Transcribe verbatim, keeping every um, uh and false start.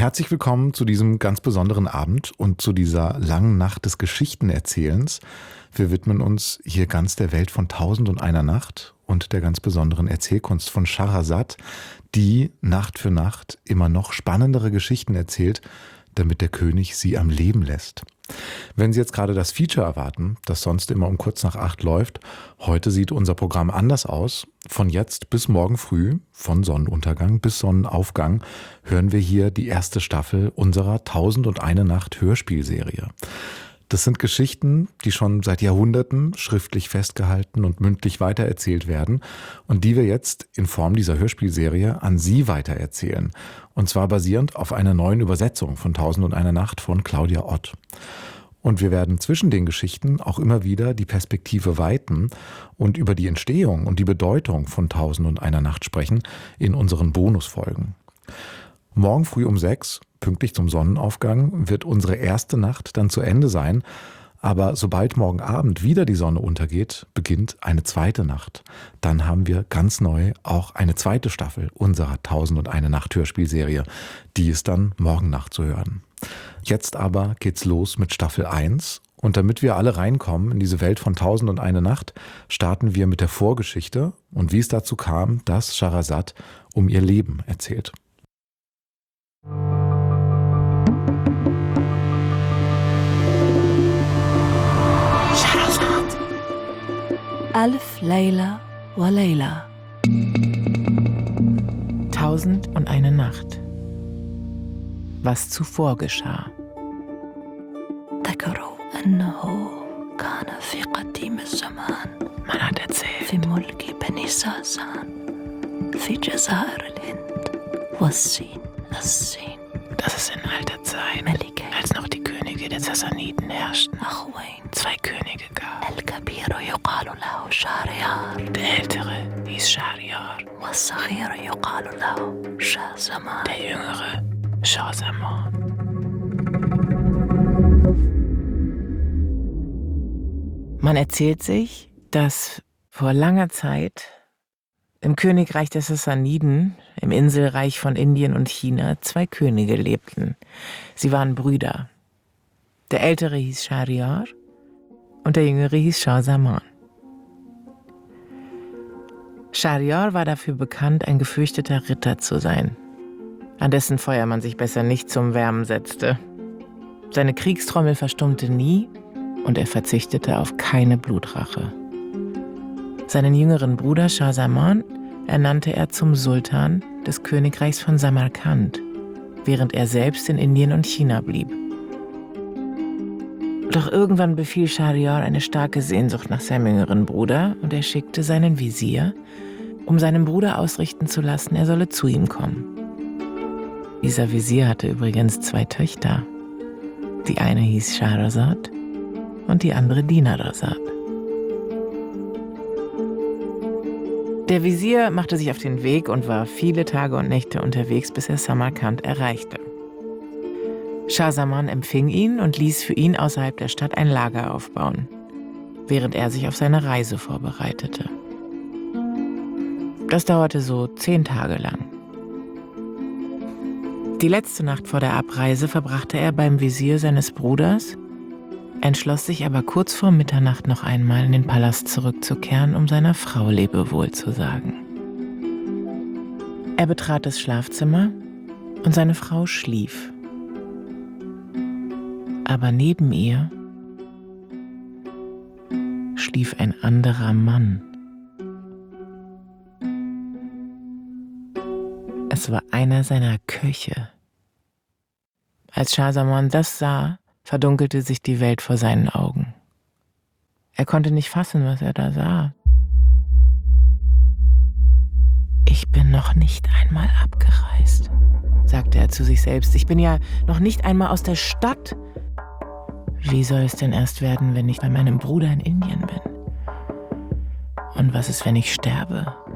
Herzlich willkommen zu diesem ganz besonderen Abend und zu dieser langen Nacht des Geschichtenerzählens. Wir widmen uns hier ganz der Welt von Tausend und einer Nacht und der ganz besonderen Erzählkunst von Scharazad, die Nacht für Nacht immer noch spannendere Geschichten erzählt, damit der König sie am Leben lässt. Wenn Sie jetzt gerade das Feature erwarten, das sonst immer um kurz nach acht läuft, heute sieht unser Programm anders aus. Von jetzt bis morgen früh, von Sonnenuntergang bis Sonnenaufgang, hören wir hier die erste Staffel unserer Tausend und eine Nacht Hörspielserie. Das sind Geschichten, die schon seit Jahrhunderten schriftlich festgehalten und mündlich weitererzählt werden und die wir jetzt in Form dieser Hörspielserie an Sie weitererzählen. Und zwar basierend auf einer neuen Übersetzung von Tausend und eine Nacht von Claudia Ott. Und wir werden zwischen den Geschichten auch immer wieder die Perspektive weiten und über die Entstehung und die Bedeutung von Tausend und eine Nacht sprechen in unseren Bonusfolgen. Morgen früh um sechs, pünktlich zum Sonnenaufgang, wird unsere erste Nacht dann zu Ende sein. Aber sobald morgen Abend wieder die Sonne untergeht, beginnt eine zweite Nacht. Dann haben wir ganz neu auch eine zweite Staffel unserer Tausend und eine Nacht Hörspielserie. Die ist dann morgen Nacht zu hören. Jetzt aber geht's los mit Staffel eins. Und damit wir alle reinkommen in diese Welt von Tausend und eine Nacht, starten wir mit der Vorgeschichte und wie es dazu kam, dass Scharazad um ihr Leben erzählt. Scharazad. Alf Layla wa Layla. Tausend und eine Nacht. Was zuvor geschah. ذكروا أنه كان في قديم الزمان. Man hat erzählt. في ملك بني ساسان. في جزائر الهند. والصين الصين. Das ist in alter Zeit, ملكين. als noch die Könige der Sassaniden herrschten, أخوين. zwei Könige gab. الكبير يقال له شهريار. Der Ältere hieß Schahriar, والصغير يقال له شاه زمان. der Jüngere Schah Zaman. Man erzählt sich, dass vor langer Zeit im Königreich der Sassaniden, im Inselreich von Indien und China, zwei Könige lebten. Sie waren Brüder. Der Ältere hieß Schahriar und der Jüngere hieß Schah Zaman. Schahriar war dafür bekannt, ein gefürchteter Ritter zu sein, an dessen Feuer man sich besser nicht zum Wärmen setzte. Seine Kriegstrommel verstummte nie und er verzichtete auf keine Blutrache. Seinen jüngeren Bruder Schah Zaman ernannte er zum Sultan des Königreichs von Samarkand, während er selbst in Indien und China blieb. Doch irgendwann befiel Schahriar eine starke Sehnsucht nach seinem jüngeren Bruder und er schickte seinen Visier, um seinem Bruder ausrichten zu lassen, er solle zu ihm kommen. Dieser Visier hatte übrigens zwei Töchter. Die eine hieß Scharazad und die andere Dinarazad. Der Visier machte sich auf den Weg und war viele Tage und Nächte unterwegs, bis er Samarkand erreichte. Schah Zaman empfing ihn und ließ für ihn außerhalb der Stadt ein Lager aufbauen, während er sich auf seine Reise vorbereitete. Das dauerte so zehn Tage lang. Die letzte Nacht vor der Abreise verbrachte er beim Visier seines Bruders, entschloss sich aber kurz vor Mitternacht noch einmal in den Palast zurückzukehren, um seiner Frau Lebewohl zu sagen. Er betrat das Schlafzimmer und seine Frau schlief. Aber neben ihr schlief ein anderer Mann. Es war einer seiner Köche. Als Schah Zaman das sah, verdunkelte sich die Welt vor seinen Augen. Er konnte nicht fassen, was er da sah. Ich bin noch nicht einmal abgereist, sagte er zu sich selbst. Ich bin ja noch nicht einmal aus der Stadt. Wie soll es denn erst werden, wenn ich bei meinem Bruder in Indien bin? Und was ist, wenn ich sterbe?